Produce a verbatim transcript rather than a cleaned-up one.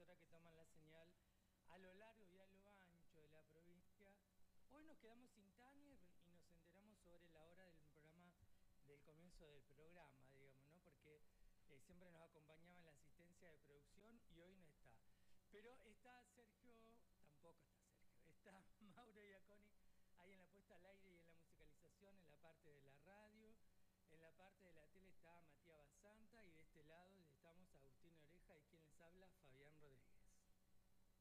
emisoras que toman la señal a lo largo y a lo ancho de la provincia. Hoy nos quedamos sin Tania y nos enteramos sobre la hora del programa, del comienzo del programa, digamos, ¿no? Porque eh, siempre nos acompañaba en la asistencia de producción y hoy no está. Pero está Sergio, tampoco está Sergio, está Mauro Iaconi ahí en la puesta al aire y en la musicalización, en la parte de la radio, en la parte de la tele está Matías